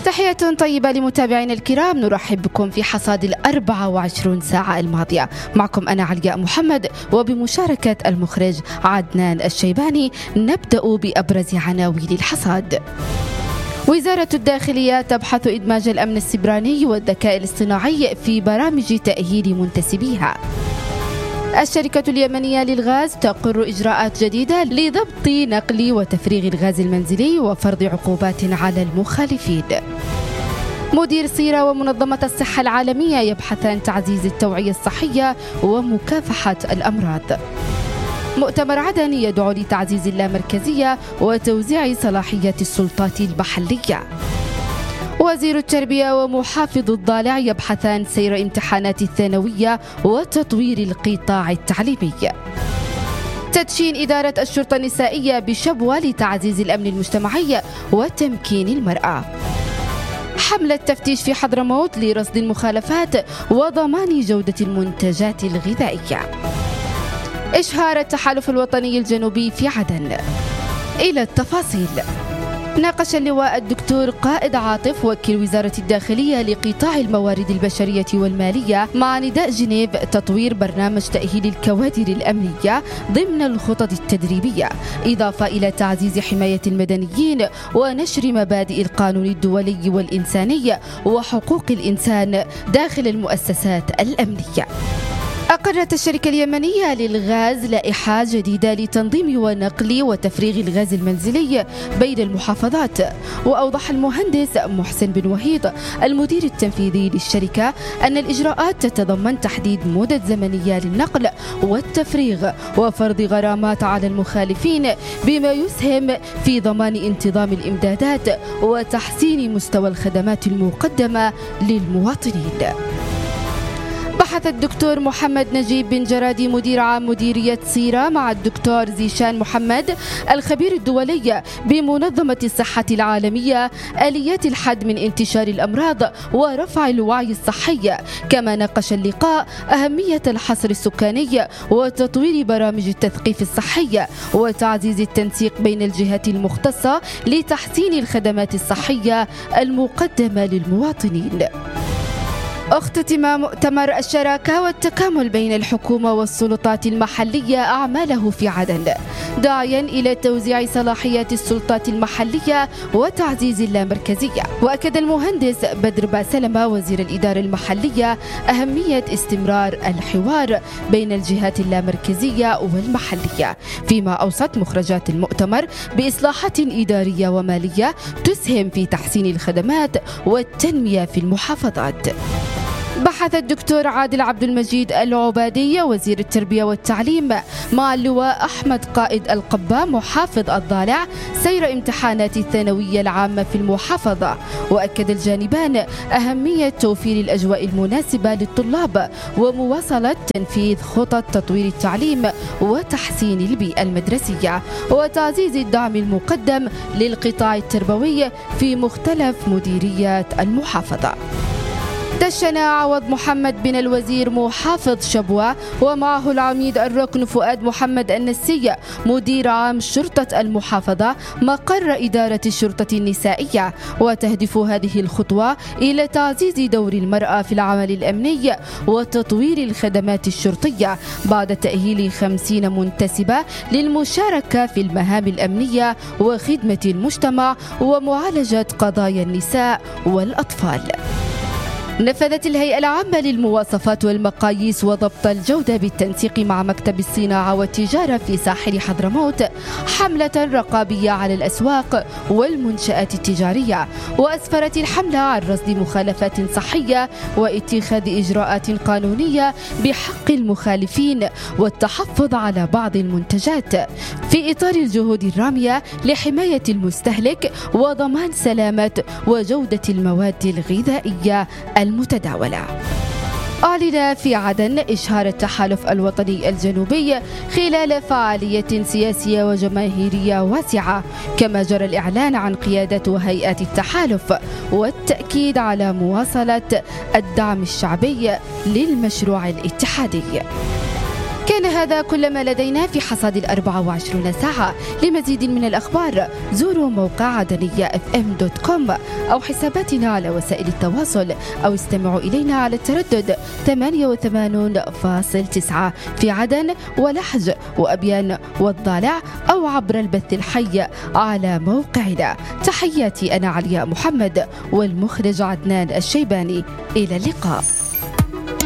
تحية طيبة لمتابعينا الكرام، نرحب بكم في حصاد 24 ساعة الماضية. معكم أنا علياء محمد وبمشاركة المخرج عدنان الشيباني. نبدأ بأبرز عناوين الحصاد. وزارة الداخلية تبحث إدماج الأمن السيبراني والذكاء الاصطناعي في برامج تأهيل منتسبيها. الشركة اليمنية للغاز تقر إجراءات جديدة لضبط نقل وتفريغ الغاز المنزلي وفرض عقوبات على المخالفين. مدير صيرة ومنظمة الصحة العالمية يبحثان تعزيز التوعية الصحية ومكافحة الأمراض. مؤتمر عدن يدعو لتعزيز اللامركزية وتوزيع صلاحيات السلطات المحلية. وزير التربية ومحافظ الضالع يبحثان سير امتحانات الثانوية وتطوير القطاع التعليمي. تدشين إدارة الشرطة النسائية بشبوة لتعزيز الأمن المجتمعي وتمكين المرأة. حملة تفتيش في حضرموت لرصد المخالفات وضمان جودة المنتجات الغذائية. إشهار التحالف الوطني الجنوبي في عدن. إلى التفاصيل. ناقش اللواء الدكتور قائد عاطف وكيل وزارة الداخلية لقطاع الموارد البشرية والمالية مع نداء جنيف تطوير برنامج تأهيل الكوادر الأمنية ضمن الخطط التدريبية، إضافة إلى تعزيز حماية المدنيين ونشر مبادئ القانون الدولي والإنساني وحقوق الإنسان داخل المؤسسات الأمنية. أقرت الشركة اليمنية للغاز لائحة جديدة لتنظيم ونقل وتفريغ الغاز المنزلي بين المحافظات. وأوضح المهندس محسن بن وهيد المدير التنفيذي للشركة أن الإجراءات تتضمن تحديد مدة زمنية للنقل والتفريغ وفرض غرامات على المخالفين، بما يسهم في ضمان انتظام الإمدادات وتحسين مستوى الخدمات المقدمة للمواطنين. بحث الدكتور محمد نجيب بن جرادي مدير عام مديرية صيرة مع الدكتور زيشان محمد الخبير الدولي بمنظمة الصحة العالمية آليات الحد من انتشار الأمراض ورفع الوعي الصحي. كما ناقش اللقاء أهمية الحصر السكاني وتطوير برامج التثقيف الصحي وتعزيز التنسيق بين الجهات المختصة لتحسين الخدمات الصحية المقدمة للمواطنين. اختتم مؤتمر الشراكة والتكامل بين الحكومة والسلطات المحلية أعماله في عدن، داعيا إلى توزيع صلاحيات السلطات المحلية وتعزيز اللامركزية. وأكد المهندس بدر باسلمة وزير الإدارة المحلية أهمية استمرار الحوار بين الجهات اللامركزية والمحلية، فيما أوصت مخرجات المؤتمر بإصلاحات إدارية ومالية تسهم في تحسين الخدمات والتنمية في المحافظات. بحث الدكتور عادل عبد المجيد العبادي وزير التربية والتعليم مع اللواء أحمد قائد القبة محافظ الضالع سير امتحانات الثانوية العامة في المحافظة. وأكد الجانبان أهمية توفير الأجواء المناسبة للطلاب ومواصلة تنفيذ خطط تطوير التعليم وتحسين البيئة المدرسية وتعزيز الدعم المقدم للقطاع التربوي في مختلف مديريات المحافظة. دشن عوض محمد بن الوزير محافظ شبوة ومعه العميد الركن فؤاد محمد النسي مدير عام شرطة المحافظة مقر إدارة الشرطة النسائية. وتهدف هذه الخطوة إلى تعزيز دور المرأة في العمل الأمني وتطوير الخدمات الشرطية بعد تأهيل 50 منتسبة للمشاركة في المهام الأمنية وخدمة المجتمع ومعالجة قضايا النساء والأطفال. نفذت الهيئة العامة للمواصفات والمقاييس وضبط الجودة بالتنسيق مع مكتب الصناعة والتجارة في ساحل حضرموت حملة رقابية على الأسواق والمنشآت التجارية، وأسفرت الحملة عن رصد مخالفات صحية واتخاذ إجراءات قانونية بحق المخالفين والتحفظ على بعض المنتجات في إطار الجهود الرامية لحماية المستهلك وضمان سلامة وجودة المواد الغذائية المتداولة. أعلن في عدن إشهار التحالف الوطني الجنوبي خلال فعالية سياسية وجماهيرية واسعة، كما جرى الإعلان عن قيادة وهيئات التحالف والتأكيد على مواصلة الدعم الشعبي للمشروع الاتحادي. كان هذا كل ما لدينا في حصاد 24 ساعة. لمزيد من الأخبار زوروا موقع عدنية fm.com أو حساباتنا على وسائل التواصل، أو استمعوا إلينا على التردد 88.9 في عدن ولحج وأبيان والضالع، أو عبر البث الحي على موقعنا. تحياتي أنا علياء محمد والمخرج عدنان الشيباني، إلى اللقاء.